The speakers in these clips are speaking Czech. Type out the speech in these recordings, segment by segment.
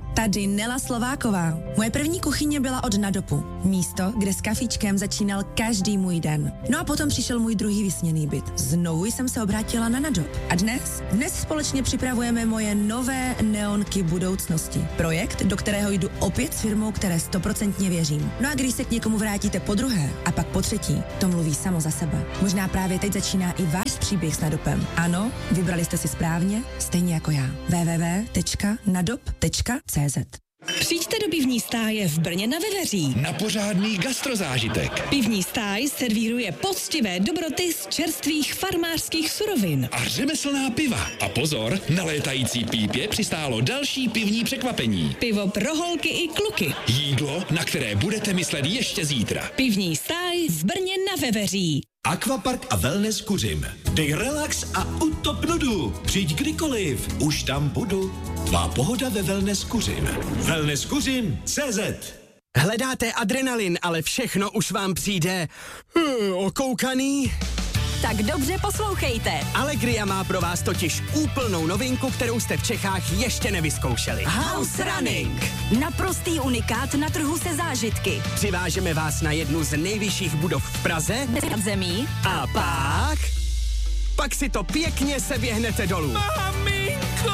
Tady Nela Slováková. Moje první kuchyně byla od Nadopu. Místo, kde s kafíčkem začínal každý můj den. No a potom přišel můj druhý vysněný byt. Znovu jsem se obrátila na Nadop. A dnes společně připravujeme moje nové neonky budoucnosti. Projekt, do kterého jdu opět s firmou, které 100% věřím. No a když se k někomu vrátíte po druhé a pak po třetí, to mluví samo za sebe. Možná právě teď začíná i váš příběh s Nadopem. Ano, vybrali jste si správně, stejně jako já. www.nadop.cz. Přijďte do pivní stáje v Brně na Veveří. Na pořádný gastrozážitek. Pivní stáj servíruje poctivé dobroty z čerstvých farmářských surovin. A řemeslná piva. A pozor, na létající pípě přistálo další pivní překvapení. Pivo pro holky i kluky. Jídlo, na které budete myslet ještě zítra. Pivní stáj v Brně na Veveří. Aquapark a wellness Kuřim. Dej relax a utop nudu. Přijď kdykoliv, už tam budu. Tvá pohoda ve wellness Kuřim. Wellnesskuřim.cz. Hledáte adrenalin, ale všechno už vám přijde okoukaný? Tak dobře poslouchejte. Allegria má pro vás totiž úplnou novinku, kterou jste v Čechách ještě nevyzkoušeli. House Running. Naprostý unikát na trhu se zážitky. Přivážeme vás na jednu z nejvyšších budov v Praze. Bez zemí. A pak si to pěkně seběhnete dolů. Maminko!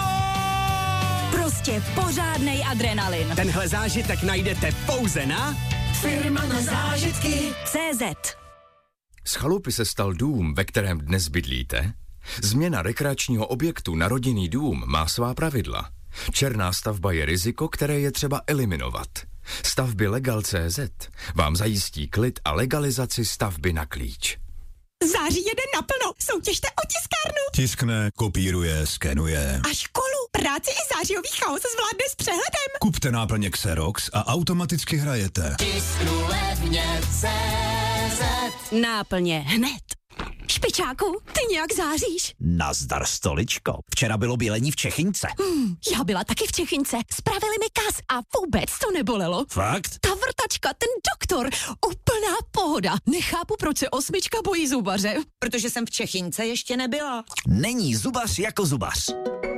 Prostě pořádnej adrenalin. Tenhle zážitek najdete pouze na Firma na zážitky CZ. Z chalupy se stal dům, ve kterém dnes bydlíte? Změna rekreačního objektu na rodinný dům má svá pravidla. Černá stavba je riziko, které je třeba eliminovat. Stavby Legal.cz vám zajistí klid a legalizaci stavby na klíč. Září jede naplno, soutěžte o tiskárnu. Tiskne, kopíruje, skenuje. A školu, práci i zářijový chaos zvládne s přehledem. Kupte náplně Xerox a automaticky hrajete. Tisknu levně CZ. Náplně hned. Špičáku, ty nějak záříš. Nazdar, stoličko. Včera bylo bělení v Čechynce. Já byla taky v Čechynce. Spravili mi kas a vůbec to nebolelo. Fakt? Ta vrtačka, ten doktor, úplná pohoda. Nechápu, proč se 8 bojí zubaře. Protože jsem v Čechynce ještě nebyla. Není zubař jako zubař.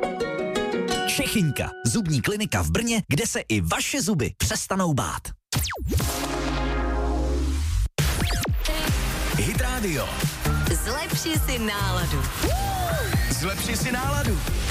Čechynka, zubní klinika v Brně, kde se i vaše zuby přestanou bát. Hit Radio. Zlepši si náladu. Zlepši si náladu.